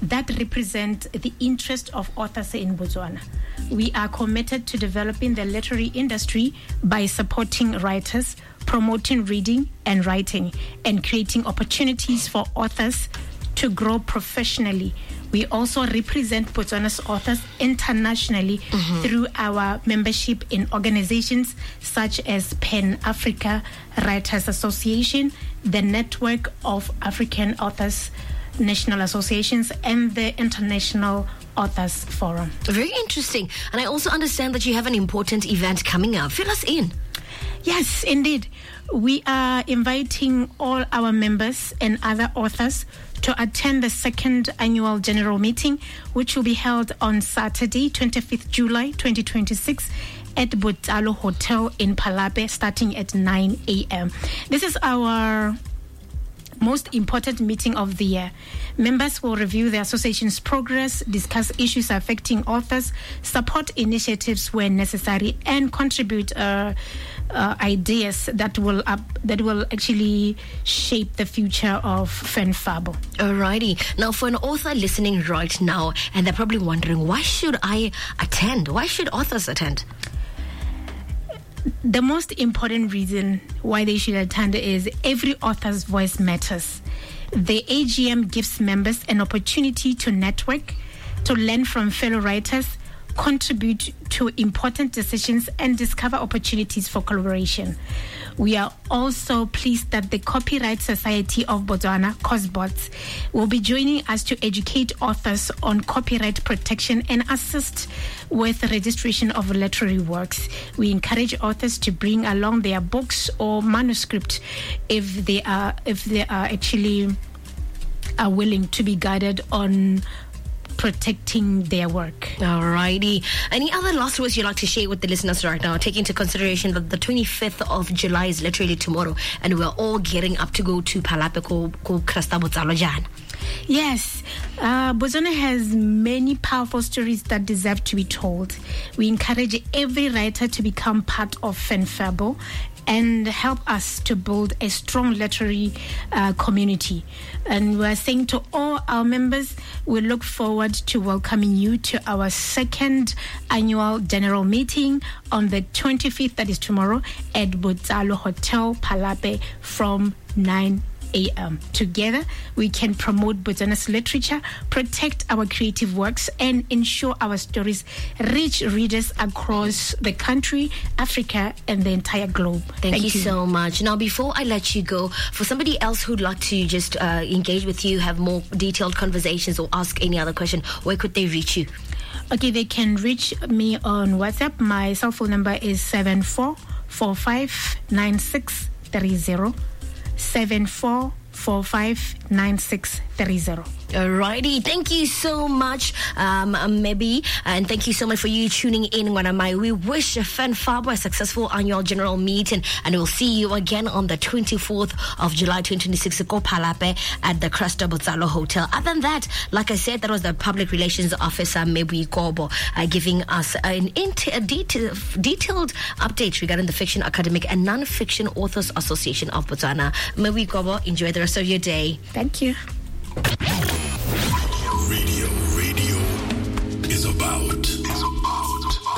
that represent the interest of authors in Botswana. We are committed to developing the literary industry by supporting writers, promoting reading and writing, and creating opportunities for authors to grow professionally. We also represent Botswana's authors internationally through our membership in organizations such as Pan Africa Writers Association, the Network of African Authors National Associations, and the International Authors Forum. Very interesting. And I also understand that you have an important event coming up. Fill us in. Yes, indeed. We are inviting all our members and other authors to attend the second annual general meeting, which will be held on Saturday, 25th July 2026 at Botsalo Hotel in Palape, starting at 9 a.m. This is our most important meeting of the year. Members will review the association's progress, discuss issues affecting authors, support initiatives where necessary, and contribute ideas that will actually shape the future of FENFABO. Alrighty. Now, for an author listening right now, and they're probably wondering, why should I attend? Why should authors attend? The most important reason why they should attend is every author's voice matters. The AGM gives members an opportunity to network, to learn from fellow writers, contribute to important decisions, and discover opportunities for collaboration. We are also pleased that the Copyright Society of Botswana, COSBOTS, will be joining us to educate authors on copyright protection and assist with registration of literary works. We encourage authors to bring along their books or manuscript if they are actually willing to be guided on protecting their work. Alrighty. Any other last words you'd like to share with the listeners right now, taking into consideration that the 25th of July is literally tomorrow, and we're all getting up to go to Palape ko Krasta Botsalo Jana? Yes, Botswana has many powerful stories that deserve to be told. We encourage every writer to become part of FENFABO and help us to build a strong literary community. And we're saying to all our members, we look forward to welcoming you to our second annual general meeting on the 25th, that is tomorrow, at Botsalo Hotel, Palape, from 9 a.m. Together, we can promote Botswana's literature, protect our creative works, and ensure our stories reach readers across the country, Africa, and the entire globe. Thank you so much. Now, before I let you go, for somebody else who'd like to just engage with you, have more detailed conversations, or ask any other question, where could they reach you? Okay, they can reach me on WhatsApp. My cell phone number is 74459630. 74459630. Alrighty, thank you so much, Maybe, and thank you so much for you tuning in. We wish FENFABO a successful annual general meeting, and we'll see you again on the 24th of July 2026 at Palape at the Krasta Botsalo Hotel. Other than that, like I said, that was the Public Relations Officer Mebi Kobo giving us a detailed update regarding the Fiction Academic and Non-Fiction Authors Association of Botswana. Mebi Kobo, enjoy the rest of your day. Thank you.